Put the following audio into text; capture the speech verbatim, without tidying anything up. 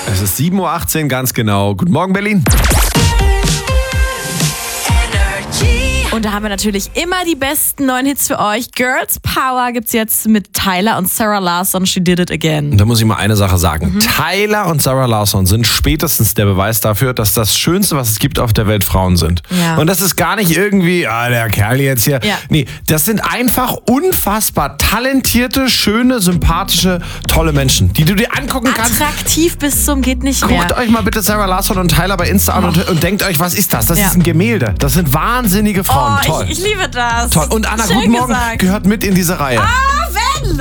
Es ist sieben Uhr achtzehn, ganz genau. Guten Morgen, Berlin. Und da haben wir natürlich immer die besten neuen Hits für euch. Girls Power gibt's jetzt mit Tyler und Sarah Larsson. She did it again. Und da muss ich mal eine Sache sagen. Mhm. Tyler und Sarah Larsson sind spätestens der Beweis dafür, dass das Schönste, was es gibt auf der Welt, Frauen sind. Ja. Und das ist gar nicht irgendwie, ah, der Kerl jetzt hier. Ja. Nee, das sind einfach unfassbar talentierte, schöne, sympathische, tolle Menschen, die du dir angucken kannst. Attraktiv bis zum geht nicht mehr. Guckt euch mal bitte Sarah Larsson und Tyler bei Insta an und, und denkt euch, was ist das? Das Ja. ist ein Gemälde. Das sind wahnsinnige Frauen. Oh, Toll. Ich, ich liebe das. Toll. Und Anna, Schön guten Morgen, gesagt. gehört mit in diese Reihe. Ah!